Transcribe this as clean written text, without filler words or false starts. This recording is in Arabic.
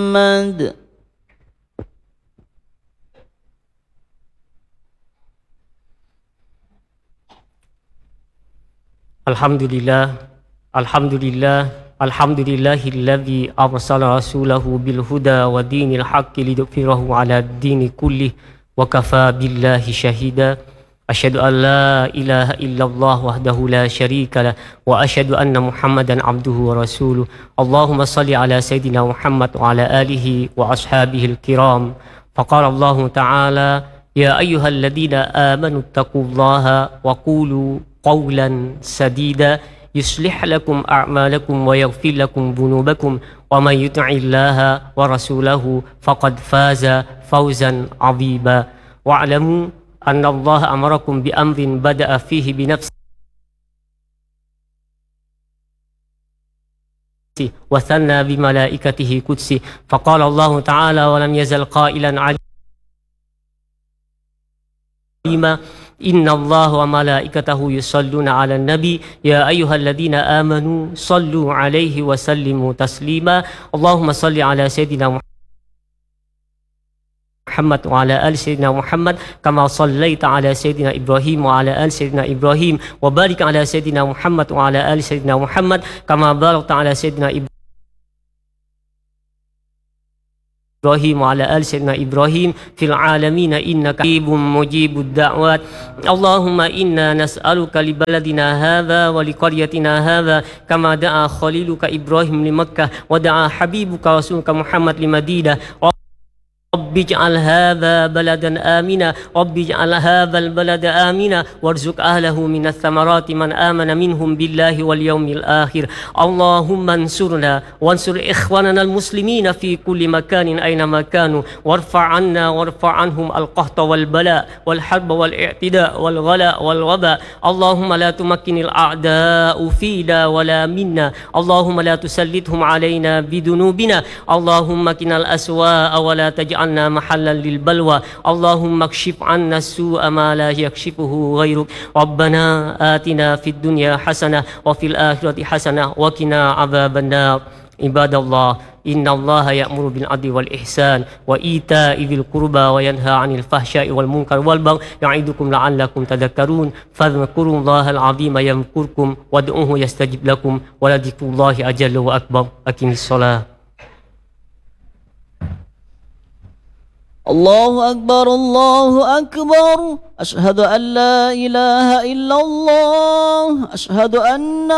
محمد. Alhamdulillah, Alhamdulillah, Alhamdulillahilladzi arsala rasulahu bil huda wa dinil haqqi lidhfirahu ala dini kulli wa kafa billahi shahida. Asyhadu an la ilaha illallah wahdahu la syarika lah wa asyhadu anna Muhammadan abduhu wa rasuluh. Allahumma salli ala sayyidina Muhammad wa ala alihi wa ashabihil kiram. Faqala Allah ta'ala ya ayyuhalladzina amanu taqullaha wa qulu qawlan sadida yuslih lakum a'malakum wa yaghfir lakum dhunubakum wa may yuti'illaha wa rasulahu faqad faza fawzan 'azima. Wa'lamu anna Allah amarakum bi amrin bada'a fihi bi nafsihi wa thanna bi malaikatihi qudsi faqala Allah ta'ala wa lam yazal qailan 'alima Inna Allah wa malaikatahu yusalluna ala nabi ya ayyuhalladzina amanu sallu alaihi wa sallimu taslima. Allahumma salli ala sayyidina Muhammad wa ala ali sayyidina Muhammad kama sallaita ala sayyidina Ibrahim wa ala ali sayyidina Ibrahim wa barik ala sayyidina Muhammad wa ala ali sayyidina Muhammad kama barakta ala sayyidina Ibrahim wa ala ali sayyidina Ibrahim fil alamin innaka qaribun mujibud da'wat. Allahumma inna nas'aluka li baladina hadha wa li qaryatina hadha kama da'a khaliluka Ibrahim li Makkah wa da'a habibuka rasuluka Muhammad li Madinah. Rabbi ij'al hadha baladan amina Rabbi ij'al hadzal balada amina warzuq ahlahu minas thamarati man amana minhum billahi wal yawmil akhir. Allahumma ansurna wansur ikhwanana almuslimina fi kulli makanin aina ma kanu warfa' anna warfa' anhum alqahta wal bala wal harba wal i'tida wal ghala wal waba. Allahumma la tumakkinil a'da'u fina wala minna. Allahumma la tusallithum alaina bidunubina. Allahumma kinal aswa'a wa la taj'alna محلا للبلوى. اللهم اكشف عنا السوء ما لا يكشفه غيرك. ربنا آتنا في الدنيا حسنة وفي الآخرة حسنة وقنا عذاب النار. عباد الله إن الله يأمر بالعدل والإحسان وإيتاء ذي القربى وينهى عن الفحشاء والمنكر والبغي يعظكم لعلكم تذكرون. فاذكروا الله العظيم يذكركم وادعوه يستجب لكم ولذكر الله أجل وأكبر. أقم الصلاة. الله أكبر الله أكبر. أشهد أن لا إله إلا الله. أشهد أن